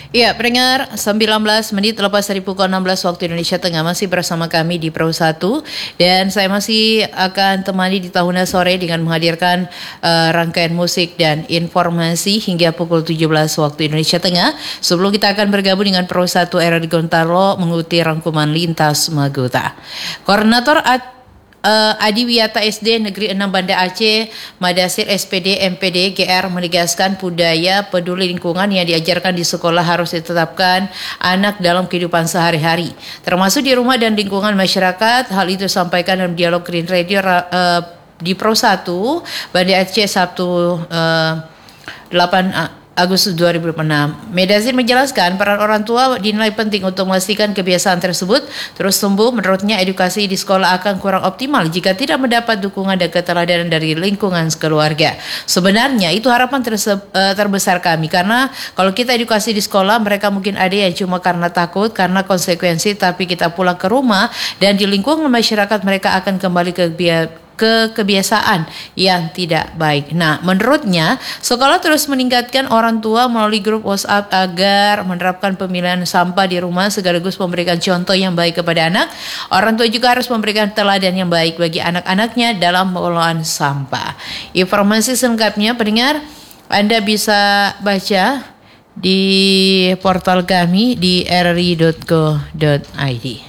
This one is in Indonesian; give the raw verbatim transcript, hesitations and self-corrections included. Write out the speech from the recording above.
Iya, pendengar, sembilan belas menit lepas dari pukul enam belas waktu Indonesia Tengah masih bersama kami di Pro satu dan saya masih akan temani di tahun sore dengan menghadirkan uh, rangkaian musik dan informasi hingga pukul tujuh belas waktu Indonesia Tengah. Sebelum kita akan bergabung dengan Pro satu era di Gorontalo mengikuti rangkuman lintas Magota. Koordinator Ad Uh, Adi Wiyata S D Negeri enam Banda Aceh, Madasir S P D M P D G R menegaskan budaya peduli lingkungan yang diajarkan di sekolah harus ditetapkan anak dalam kehidupan sehari-hari, termasuk di rumah dan lingkungan masyarakat. Hal itu disampaikan dalam dialog Green Radio uh, di Pro satu Banda Aceh Sabtu uh, delapan Agustus dua ribu enam. Medazir menjelaskan peran orang tua dinilai penting untuk memastikan kebiasaan tersebut terus tumbuh. Menurutnya edukasi di sekolah akan kurang optimal jika tidak mendapat dukungan dan keteladanan dari lingkungan keluarga. Sebenarnya itu harapan terse- terbesar kami, karena kalau kita edukasi di sekolah, mereka mungkin ada yang cuma karena takut, karena konsekuensi, tapi kita pulang ke rumah dan di lingkungan masyarakat mereka akan kembali ke biar ke kebiasaan yang tidak baik. Nah, menurutnya sekolah terus meningkatkan orang tua melalui grup WhatsApp agar menerapkan pemilihan sampah di rumah sekaligus memberikan contoh yang baik kepada anak. Orang tua juga harus memberikan teladan yang baik bagi anak-anaknya dalam pengelolaan sampah. Informasi selengkapnya pendengar Anda bisa baca di portal kami di r r i dot co dot i d.